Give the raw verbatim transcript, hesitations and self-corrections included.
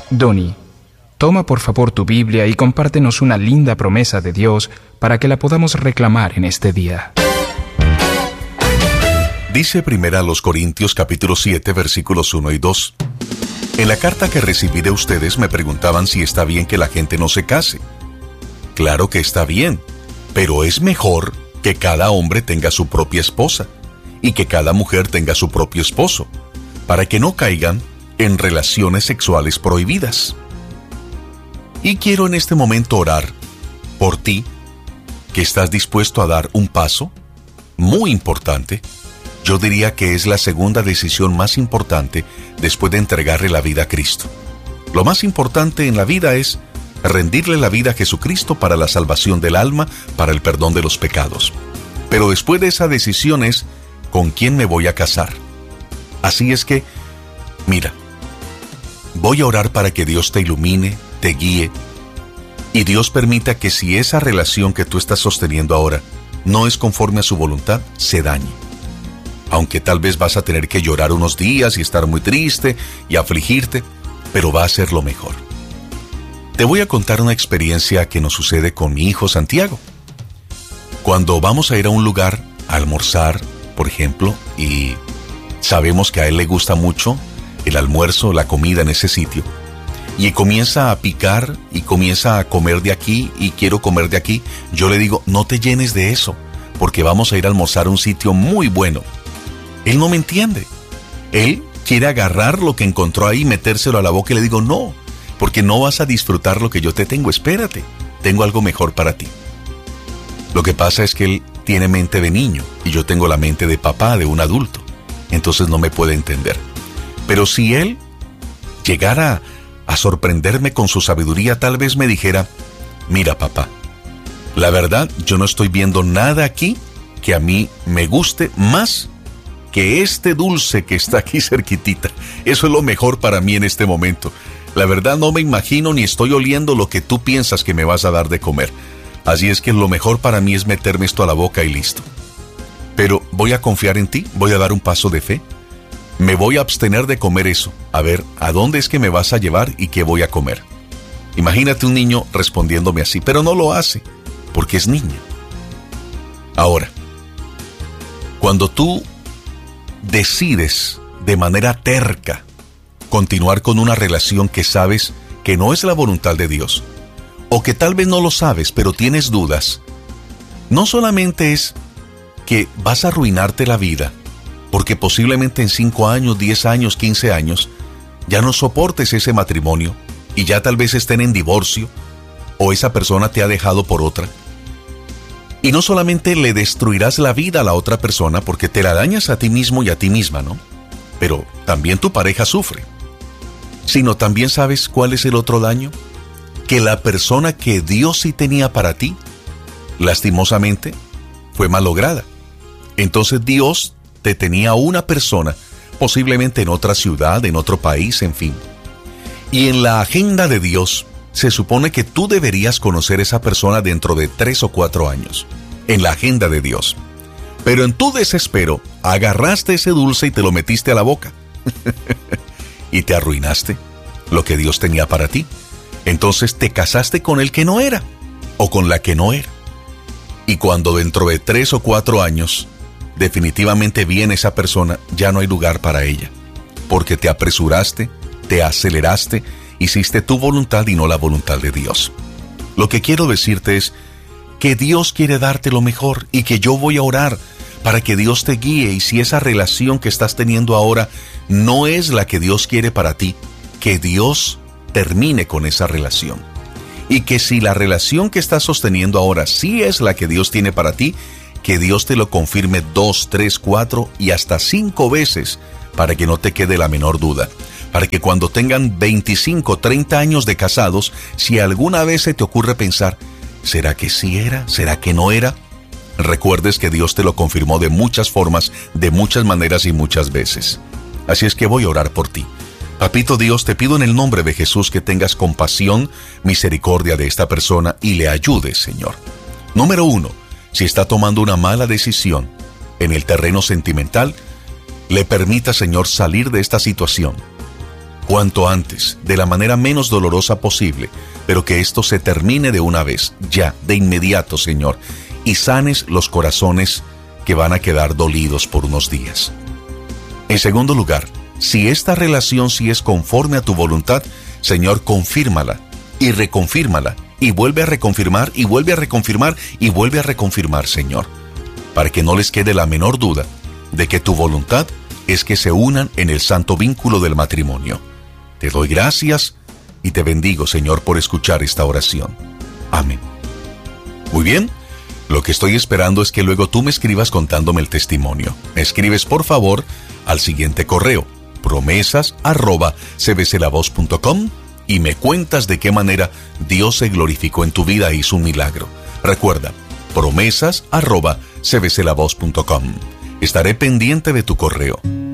Donnie, toma por favor tu Biblia y compártenos una linda promesa de Dios para que la podamos reclamar en este día. Dice primera a los Corintios capítulo siete versículos uno y dos. En la carta que recibí de ustedes me preguntaban si está bien que la gente no se case. Claro que está bien, pero es mejor que cada hombre tenga su propia esposa y que cada mujer tenga su propio esposo, para que no caigan en relaciones sexuales prohibidas. Y quiero en este momento orar por ti, que estás dispuesto a dar un paso muy importante. Yo diría que es la segunda decisión más importante después de entregarle la vida a Cristo. Lo más importante en la vida es rendirle la vida a Jesucristo para la salvación del alma, para el perdón de los pecados. Pero después de esa decisión es, ¿con quién me voy a casar? Así es que, mira, voy a orar para que Dios te ilumine, te guíe, y Dios permita que si esa relación que tú estás sosteniendo ahora no es conforme a su voluntad, se dañe. Aunque tal vez vas a tener que llorar unos días y estar muy triste y afligirte, pero va a ser lo mejor. Te voy a contar una experiencia que nos sucede con mi hijo Santiago. Cuando vamos a ir a un lugar a almorzar, por ejemplo, y sabemos que a él le gusta mucho el almuerzo, la comida en ese sitio, y comienza a picar y comienza a comer de aquí y quiero comer de aquí, yo le digo, no te llenes de eso, porque vamos a ir a almorzar a un sitio muy bueno. Él no me entiende. Él quiere agarrar lo que encontró ahí y metérselo a la boca y le digo, no, porque no vas a disfrutar lo que yo te tengo, espérate, tengo algo mejor para ti. Lo que pasa es que él tiene mente de niño y yo tengo la mente de papá, de un adulto, entonces no me puede entender. Pero si él llegara a sorprenderme con su sabiduría, tal vez me dijera, mira papá, la verdad yo no estoy viendo nada aquí que a mí me guste más que este dulce que está aquí cerquitita. Eso es lo mejor para mí en este momento. La verdad no me imagino ni estoy oliendo lo que tú piensas que me vas a dar de comer. Así es que lo mejor para mí es meterme esto a la boca y listo. Pero voy a confiar en ti, voy a dar un paso de fe. Me voy a abstener de comer eso. A ver, ¿a dónde es que me vas a llevar y qué voy a comer? Imagínate un niño respondiéndome así, pero no lo hace, porque es niño. Ahora, cuando tú decides de manera terca continuar con una relación que sabes que no es la voluntad de Dios, o que tal vez no lo sabes, pero tienes dudas, no solamente es que vas a arruinarte la vida, porque posiblemente en cinco años, diez años, quince años, ya no soportes ese matrimonio y ya tal vez estén en divorcio o esa persona te ha dejado por otra. Y no solamente le destruirás la vida a la otra persona porque te la dañas a ti mismo y a ti misma, ¿no? Pero también tu pareja sufre. Sino también sabes cuál es el otro daño, que la persona que Dios sí tenía para ti, lastimosamente, fue malograda. Entonces Dios te tenía una persona, posiblemente en otra ciudad, en otro país, en fin. Y en la agenda de Dios, se supone que tú deberías conocer a esa persona dentro de tres o cuatro años, en la agenda de Dios. Pero en tu desespero, agarraste ese dulce y te lo metiste a la boca. Y te arruinaste lo que Dios tenía para ti. Entonces te casaste con el que no era, o con la que no era. Y cuando dentro de tres o cuatro años definitivamente viene esa persona, ya no hay lugar para ella, porque te apresuraste, te aceleraste, hiciste tu voluntad y no la voluntad de Dios. Lo que quiero decirte es que Dios quiere darte lo mejor y que yo voy a orar para que Dios te guíe, y si esa relación que estás teniendo ahora no es la que Dios quiere para ti, que Dios termine con esa relación. Y que si la relación que estás sosteniendo ahora sí es la que Dios tiene para ti, que Dios te lo confirme dos, tres, cuatro y hasta cinco veces para que no te quede la menor duda. Para que cuando tengan veinticinco, treinta años de casados, si alguna vez se te ocurre pensar, ¿será que sí era? ¿Será que no era? Recuerdes que Dios te lo confirmó de muchas formas, de muchas maneras y muchas veces. Así es que voy a orar por ti. Papito Dios, te pido en el nombre de Jesús que tengas compasión, misericordia de esta persona y le ayudes, Señor. Número uno, si está tomando una mala decisión en el terreno sentimental, le permita, Señor, salir de esta situación. cuanto antes, de la manera menos dolorosa posible, pero que esto se termine de una vez, ya, de inmediato, Señor, y sanes los corazones que van a quedar dolidos por unos días. En segundo lugar, si esta relación sí es conforme a tu voluntad, Señor, confírmala y reconfírmala, y vuelve a reconfirmar, y vuelve a reconfirmar, y vuelve a reconfirmar, Señor, para que no les quede la menor duda de que tu voluntad es que se unan en el santo vínculo del matrimonio. Te doy gracias y te bendigo, Señor, por escuchar esta oración. Amén. Muy bien, lo que estoy esperando es que luego tú me escribas contándome el testimonio. Me escribes, por favor, al siguiente correo, promesas arroba c b c la voz punto com, y me cuentas de qué manera Dios se glorificó en tu vida e hizo un milagro. Recuerda, promesas arroba c b c la voz punto com. Estaré pendiente de tu correo.